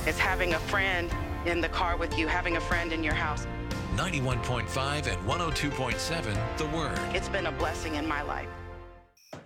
It's having a friend in the car with you, having a friend in your house. 91.5 and 102.7 The Word. It's been a blessing in my life.